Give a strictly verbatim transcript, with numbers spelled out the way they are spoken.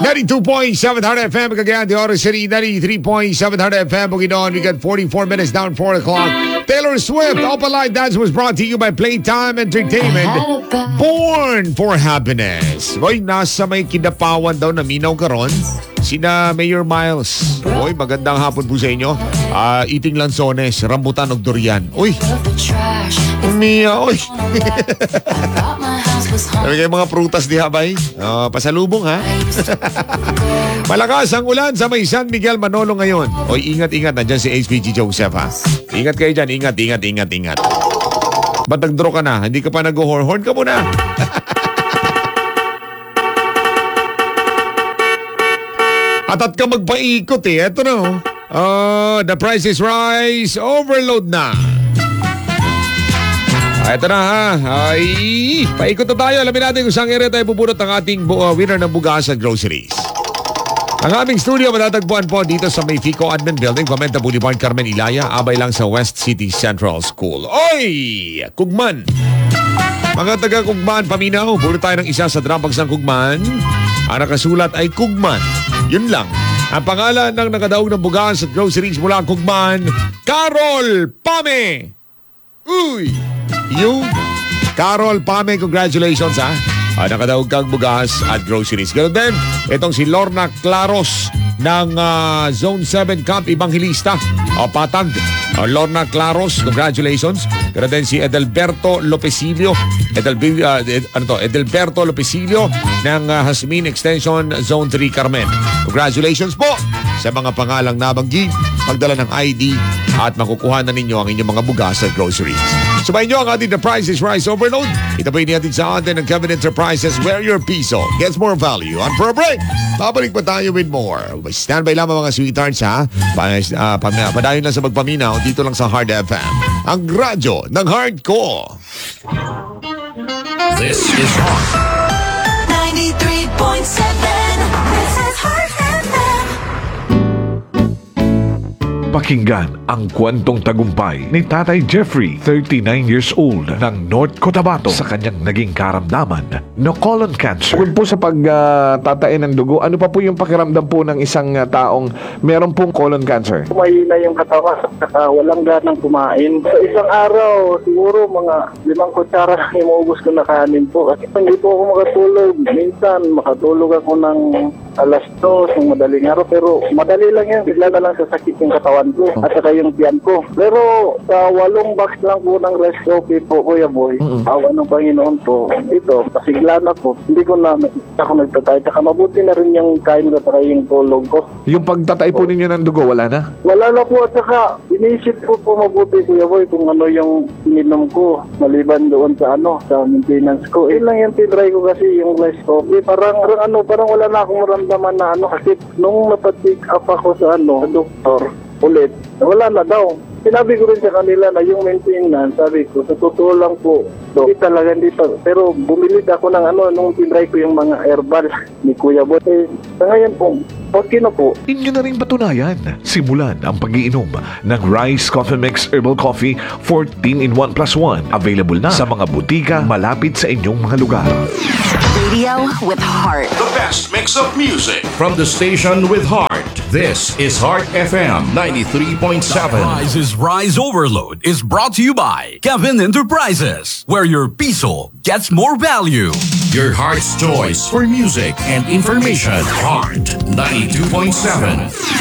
ninety-two point seven Hard F M, Cagayan de Oro City, ninety-three point seven Hard F M, Bukidnon. We got forty-four minutes down, four o'clock. Taylor Swift, Open Line Dance was brought to you by Playtime Entertainment. Born for Happiness. Boy, nasa may kidapawan daw na minaw karon. Sina Mayor Miles. Boy, magandang hapon po sa inyo. Uh, eating lansones, rambutan o durian. Uy! Mia, uy! Sabi kayo mga prutas di habay. Uh, pasalubong ha. Malakas ang ulan sa may San Miguel, Manolo ngayon. Uy, ingat-ingat. Nandiyan si H P G Joseph ha. Ingat kayo dyan. Ingat, ingat, ingat, ingat. Ba't nag-draw ka na? Hindi ka pa nag-horn? Horn ka muna. Atat ka magpaikot eh. Eto na oh. Uh, the Price is Rise. Overload na. Ito na ha. Ay, paikot na tayo. Alamin natin kung saan area tayo pupulot ang ating uh, winner ng bugas at groceries. Ang aming studio matatagpuan po dito sa may Fico Admin Building, Comenta Boulevard, Carmen Ilaya, abay lang sa West City Central School. Oy! Kugman! Mga taga-Kugman, paminaw. Pulot tayo ng isa sa drampags ng Kugman. Ang nakasulat ay Kugman. Yun lang. Ang pangalan ng nakadaog ng bugas at groceries mula Kugman, Carol Pame! Uy! You, Carol Pame, congratulations ha. Uh, nakadaog kang bugas at groceries. Ganun din, itong si Lorna Claros ng uh, Zone seven Camp Evangelista. O, uh, Patag. Uh, Lorna Claros, congratulations. Ganun din si Edelberto Lopesilio. Edel, uh, ed, ano to? Edelberto Lopesilio ng uh, Hasmin Extension Zone three Carmen. Congratulations po sa mga pangalang nabanggit. Pagdala ng I D at makukuha na ninyo ang inyong mga bugas at groceries. Subayin nyo ang ating The Price is Rise Overload. Ito po inihatid sa atin ng Kevin Enterprises where your piso gets more value. On for a break, babalik pa tayo with more. Standby lamang mga sweethearts ha. Pa, uh, padayon lang sa magpaminaw dito lang sa Hard F M. Ang radyo ng hardcore. This is Hard ninety-three point seven. This is Hard F M. Pakinggan ang kwentong tagumpay ni Tatay Jeffrey, thirty-nine years old, ng North Cotabato sa kanyang naging karamdaman na colon cancer. Kung po sa pagtatain uh, ng dugo, ano pa po yung pakiramdam po ng isang uh, taong meron pong colon cancer? Mahina yung katawan at uh, walang ganang kumain. Sa isang araw, siguro mga limang kutsara lang yung maubos ko na kanin po. Kasi hindi po ako makatulog. Minsan, makatulog ako ng alas dos ng madaling araw. Pero madali lang yan. Bigla na lang sasakit yung katawan ko at saka yung tiyan ko. Pero sa walong box lang po ng rice coffee po, Kuya Boy, mm-hmm. awa ng Panginoon po, ito, pasigla na po. Hindi ko na ako nagtatay. Saka mabuti na rin yung kain ko at yung tulog ko. Yung pagtatay po ninyo ng dugo, wala na? Wala na po. At saka, inisip ko po mabuti, Kuya Boy, kung ano yung ininom ko maliban doon sa ano, sa maintenance ko. Yun lang yung tinry ko kasi yung rice coffee. Parang, parang ano, parang wala na akong maramdaman na ano. Kasi nung napatik up ako sa ano, sa doktor, ulit, wala na daw. Sinabi ko rin sa kanila na yung maintenance, sabi ko, sa totoo lang po, hindi talaga hindi pa. Pero bumili ako ng ano, nung tinry ko yung mga herbal ni Kuya Boy. Eh, sa ngayon po, okay na po. Inyo na rin patunayan. Simulan ang pag-iinom ng Rice Coffee Mix Herbal Coffee fourteen in one plus one. Available na sa mga butika malapit sa inyong mga lugar. Radio with heart. The best mix of music from the station with heart. This is Heart F M ninety-three point seven. Price is Rise Overload is brought to you by Kevin Enterprises, where your piso gets more value. Your heart's choice for music and information. Heart ninety-two point seven.